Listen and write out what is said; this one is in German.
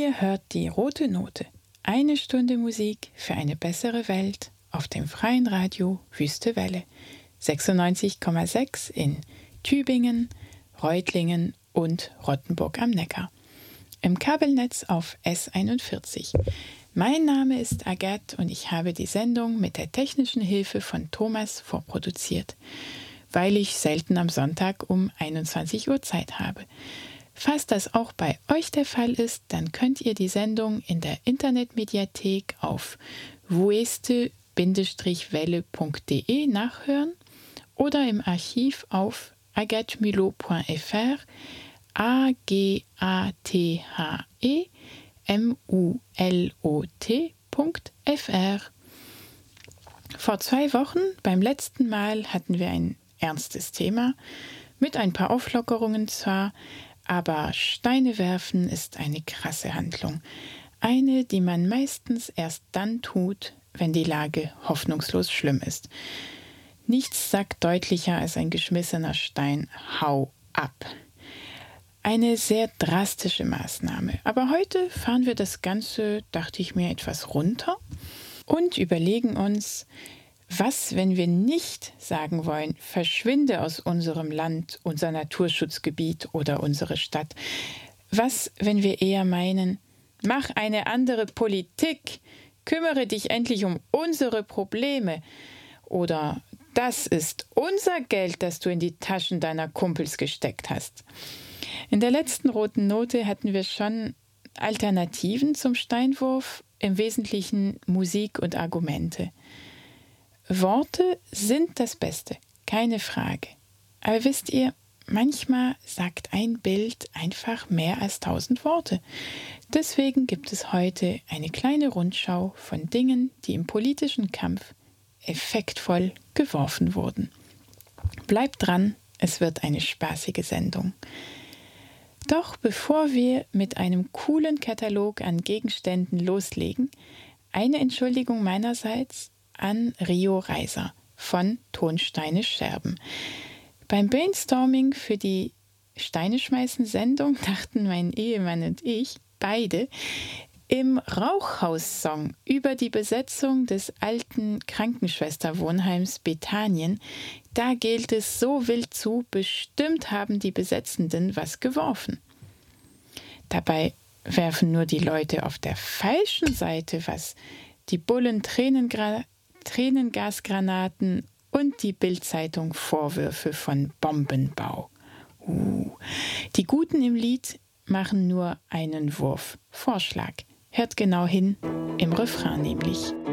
Ihr hört die rote Note. 1 Stunde Musik für eine bessere Welt auf dem freien Radio Wüste Welle. 96,6 in Tübingen, Reutlingen und Rottenburg am Neckar. Im Kabelnetz auf S41. Mein Name ist Agathe und ich habe die Sendung mit der technischen Hilfe von Thomas vorproduziert, weil ich selten am Sonntag um 21 Uhr Zeit habe. Falls das auch bei euch der Fall ist, dann könnt ihr die Sendung in der Internetmediathek auf wueste-welle.de nachhören oder im Archiv auf agathemulot.fr agathemulot.fr. Vor 2 Wochen, beim letzten Mal, hatten wir ein ernstes Thema, mit ein paar Auflockerungen zwar, aber Steine werfen ist eine krasse Handlung. Eine, die man meistens erst dann tut, wenn die Lage hoffnungslos schlimm ist. Nichts sagt deutlicher als ein geschmissener Stein: Hau ab! Eine sehr drastische Maßnahme. Aber heute fahren wir das Ganze, dachte ich mir, etwas runter und überlegen uns, was, wenn wir nicht sagen wollen, verschwinde aus unserem Land, unser Naturschutzgebiet oder unsere Stadt? Was, wenn wir eher meinen, mach eine andere Politik, kümmere dich endlich um unsere Probleme? Oder das ist unser Geld, das du in die Taschen deiner Kumpels gesteckt hast. In der letzten roten Note hatten wir schon Alternativen zum Steinwurf, im Wesentlichen Musik und Argumente. Worte sind das Beste, keine Frage. Aber wisst ihr, manchmal sagt ein Bild einfach mehr als 1000 Worte. Deswegen gibt es heute eine kleine Rundschau von Dingen, die im politischen Kampf effektvoll geworfen wurden. Bleibt dran, es wird eine spaßige Sendung. Doch bevor wir mit einem coolen Katalog an Gegenständen loslegen, eine Entschuldigung meinerseits an Rio Reiser von Tonsteine Scherben. Beim Brainstorming für die Steine-schmeißen-Sendung dachten mein Ehemann und ich beide, im Rauchhaus-Song über die Besetzung des alten Krankenschwesterwohnheims Bethanien, da gilt es so wild zu, bestimmt haben die Besetzenden was geworfen. Dabei werfen nur die Leute auf der falschen Seite was. Die Bullen Tränengasgranaten und die Bild-Zeitung Vorwürfe von Bombenbau. Die Guten im Lied machen nur einen Wurf. Vorschlag. Hört genau hin, im Refrain nämlich.